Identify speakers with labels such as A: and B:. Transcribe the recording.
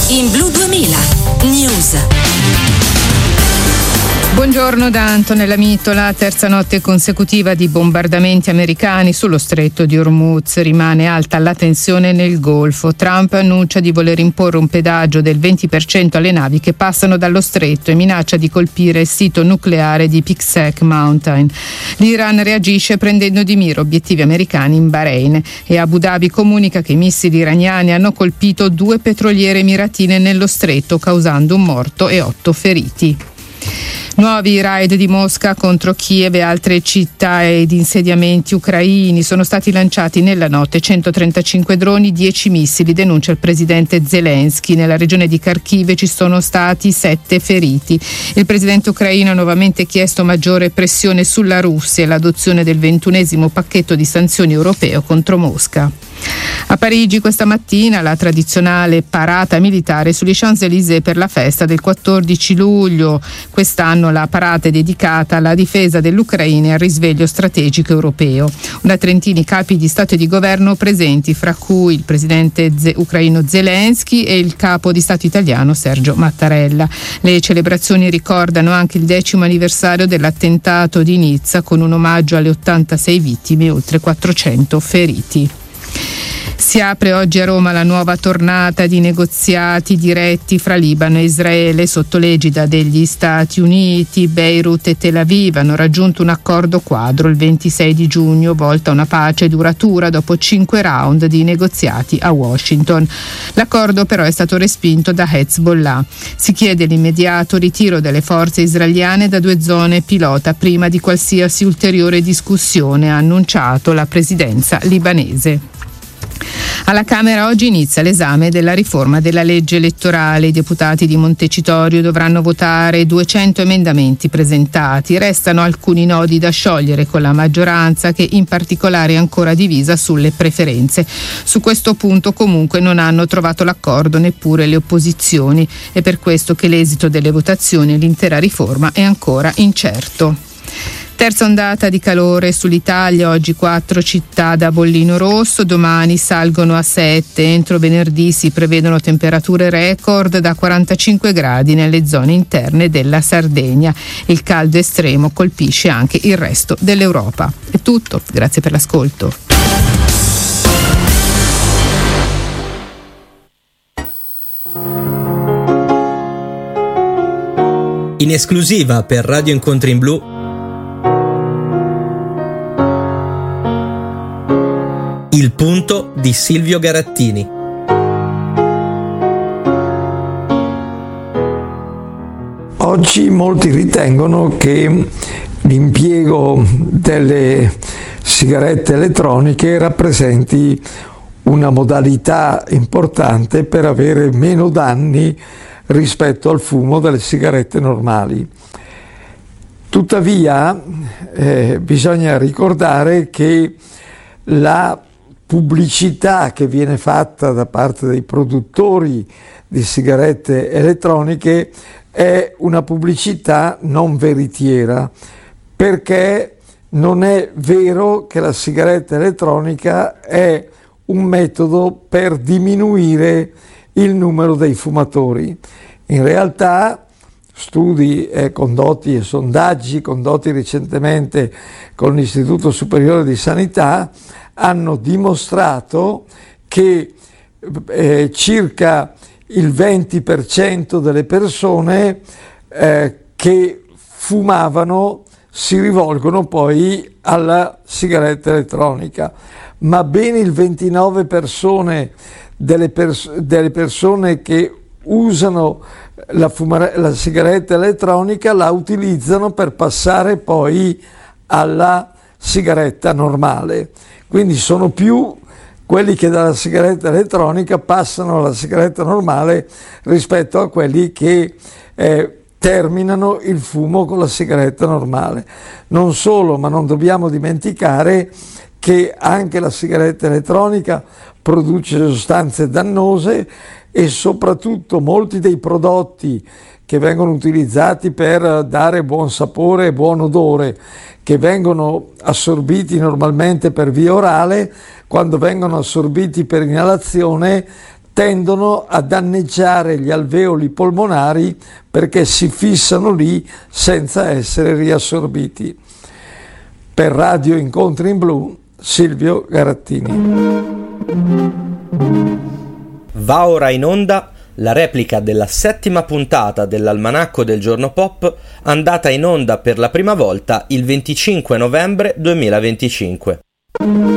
A: In Blu 2000 News.
B: Buongiorno da Antonella Mittola. Terza notte consecutiva di bombardamenti americani sullo stretto di Hormuz. Rimane alta la tensione nel Golfo. Trump annuncia di voler imporre un pedaggio del 20% alle navi che passano dallo stretto e minaccia di colpire il sito nucleare di Pikesek Mountain. L'Iran reagisce prendendo di mira obiettivi americani in Bahrain e Abu Dhabi comunica che i missili iraniani hanno colpito 2 petroliere emiratine nello stretto, causando un morto e 8 feriti. Nuovi raid di Mosca contro Kiev e altre città ed insediamenti ucraini. Sono stati lanciati nella notte 135 droni, 10 missili, denuncia il presidente Zelensky. Nella regione di Kharkiv ci sono stati 7 feriti. Il presidente ucraino ha nuovamente chiesto maggiore pressione sulla Russia e l'adozione del 21° pacchetto di sanzioni europeo contro Mosca. A Parigi questa mattina la tradizionale parata militare sugli Champs-Élysées per la festa del 14 luglio. Quest'anno la parata è dedicata alla difesa dell'Ucraina e al risveglio strategico europeo. Una trentina di capi di Stato e di Governo presenti, fra cui il presidente ucraino Zelensky e il capo di Stato italiano Sergio Mattarella. Le celebrazioni ricordano anche il 10° anniversario dell'attentato di Nizza, con un omaggio alle 86 vittime e oltre 400 feriti. Si apre oggi a Roma la nuova tornata di negoziati diretti fra Libano e Israele sotto l'egida degli Stati Uniti. Beirut e Tel Aviv hanno raggiunto un accordo quadro il 26 di giugno, volto a una pace duratura dopo 5 round di negoziati a Washington. L'accordo però è stato respinto da Hezbollah. Si chiede l'immediato ritiro delle forze israeliane da 2 zone pilota prima di qualsiasi ulteriore discussione, ha annunciato la presidenza libanese. Alla Camera oggi inizia l'esame della riforma della legge elettorale. I deputati di Montecitorio dovranno votare 200 emendamenti presentati. Restano alcuni nodi da sciogliere con la maggioranza, che in particolare è ancora divisa sulle preferenze. Su questo punto comunque non hanno trovato l'accordo neppure le opposizioni. È per questo che l'esito delle votazioni e l'intera riforma è ancora incerto. Terza ondata di calore sull'Italia, oggi 4 città da bollino rosso, domani salgono a 7, entro venerdì si prevedono temperature record da 45 gradi nelle zone interne della Sardegna. Il caldo estremo colpisce anche il resto dell'Europa. È tutto, grazie per l'ascolto.
C: In esclusiva per Radio Incontri in Blu, Il punto di Silvio Garattini.
D: Oggi molti ritengono che l'impiego delle sigarette elettroniche rappresenti una modalità importante per avere meno danni rispetto al fumo delle sigarette normali. Tuttavia bisogna ricordare che la pubblicità che viene fatta da parte dei produttori di sigarette elettroniche è una pubblicità non veritiera, perché non è vero che la sigaretta elettronica è un metodo per diminuire il numero dei fumatori. In realtà studi condotti e sondaggi condotti recentemente con l'Istituto Superiore di Sanità hanno dimostrato che circa il 20% delle persone che fumavano si rivolgono poi alla sigaretta elettronica, ma ben il 29% delle persone che usano la sigaretta elettronica la utilizzano per passare poi alla sigaretta normale. Quindi sono più quelli che dalla sigaretta elettronica passano alla sigaretta normale rispetto a quelli che terminano il fumo con la sigaretta normale. Non solo, ma non dobbiamo dimenticare che anche la sigaretta elettronica produce sostanze dannose e soprattutto molti dei prodotti che vengono utilizzati per dare buon sapore e buon odore, che vengono assorbiti normalmente per via orale, quando vengono assorbiti per inalazione tendono a danneggiare gli alveoli polmonari perché si fissano lì senza essere riassorbiti. Per Radio Incontri in Blu, Silvio Garattini.
C: Va ora in onda la replica della 7ª puntata dell'Almanacco del Giorno Pop, andata in onda per la prima volta il 25 novembre 2025.